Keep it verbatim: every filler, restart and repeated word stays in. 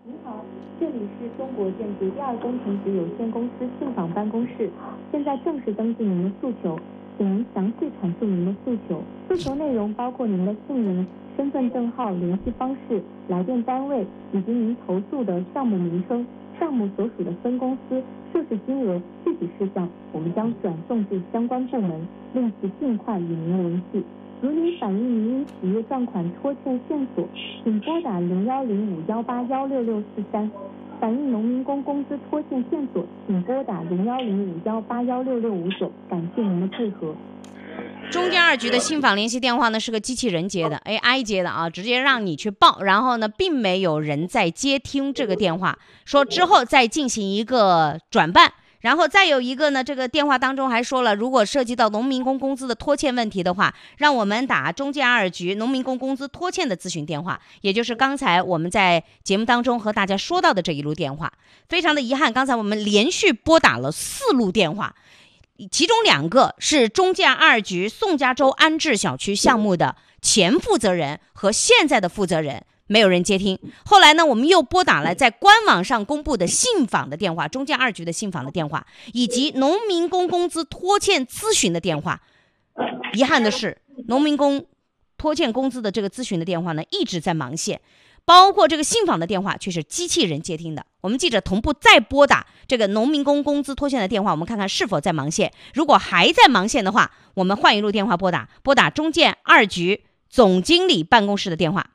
您好，这里是中国建筑第二工程局有限公司信访办公室，现在正式登记您的诉求，请您详细阐述您的诉求。诉求内容包括您的姓名、身份证号、联系方式、来电单位以及您投诉的项目名称、项目所属的分公司、涉事金额、具体事项，我们将转送至相关部门，令其尽快与您联系。如您反映您因企业账款拖欠线索，请拨打零幺零五幺八幺六六四三；反映农民工工资拖欠线索，请拨打零幺零五幺八幺六六五九。感谢您的配合。 中建二局的信访联系电话呢是个机器人接的 A I 接的啊，直接让你去报，然后呢并没有人在接听这个电话，说之后再进行一个转办。然后再有一个呢，这个电话当中还说了，如果涉及到农民工工资的拖欠问题的话，让我们打中建二局农民工工资拖欠的咨询电话，也就是刚才我们在节目当中和大家说到的这一路电话。非常的遗憾，刚才我们连续拨打了四路电话，其中两个是中建二局宋家洲安置小区项目的前负责人和现在的负责人，没有人接听。后来呢，我们又拨打了在官网上公布的信访的电话，中建二局的信访的电话，以及农民工工资拖欠咨询的电话。遗憾的是，农民工拖欠工资的这个咨询的电话呢，一直在忙线，包括这个信访的电话却是机器人接听的。我们记者同步再拨打这个农民工工资拖欠的电话，我们看看是否在忙线。如果还在忙线的话，我们换一路电话拨打，拨打中建二局总经理办公室的电话。